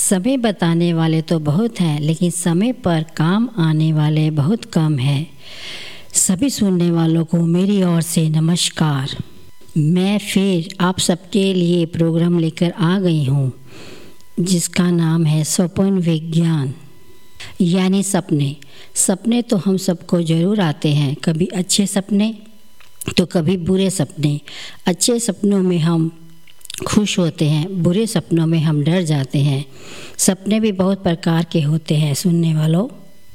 समय बताने वाले तो बहुत हैं, लेकिन समय पर काम आने वाले बहुत कम हैं। सभी सुनने वालों को मेरी ओर से नमस्कार। मैं फिर आप सबके लिए प्रोग्राम लेकर आ गई हूँ, जिसका नाम है स्वप्न विज्ञान, यानी सपने। सपने तो हम सबको ज़रूर आते हैं, कभी अच्छे सपने तो कभी बुरे सपने। अच्छे सपनों में हम खुश होते हैं, बुरे सपनों में हम डर जाते हैं। सपने भी बहुत प्रकार के होते हैं सुनने वालों।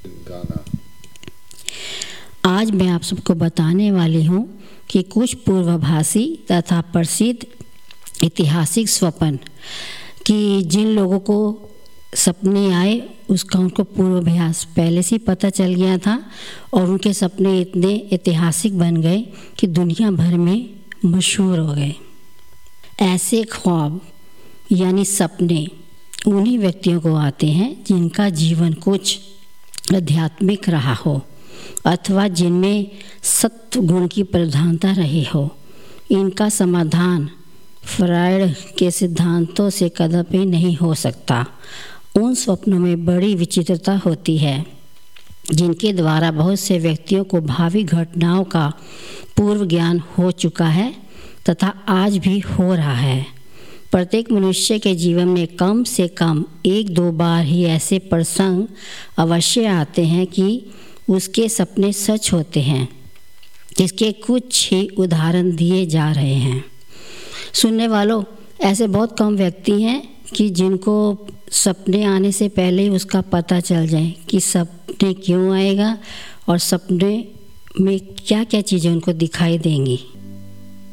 आज मैं आप सबको बताने वाली हूँ कि कुछ पूर्वाभासी तथा प्रसिद्ध ऐतिहासिक स्वप्न कि जिन लोगों को सपने आए उसका उनको पूर्वाभास पहले से पता चल गया था और उनके सपने इतने ऐतिहासिक बन गए कि दुनिया भर में मशहूर हो गए। ऐसे ख्वाब यानी सपने उन्हीं व्यक्तियों को आते हैं जिनका जीवन कुछ आध्यात्मिक रहा हो अथवा जिनमें सत्व गुण की प्रधानता रही हो। इनका समाधान फ्रायड के सिद्धांतों से कदापि नहीं हो सकता। उन स्वप्नों में बड़ी विचित्रता होती है जिनके द्वारा बहुत से व्यक्तियों को भावी घटनाओं का पूर्व ज्ञान हो चुका है तथा आज भी हो रहा है। प्रत्येक मनुष्य के जीवन में कम से कम 1-2 बार ही ऐसे प्रसंग अवश्य आते हैं कि उसके सपने सच होते हैं। इसके कुछ ही उदाहरण दिए जा रहे हैं। सुनने वालों, ऐसे बहुत कम व्यक्ति हैं कि जिनको सपने आने से पहले ही उसका पता चल जाए कि सपने क्यों आएगा और सपने में क्या क्या चीज़ें उनको दिखाई देंगी।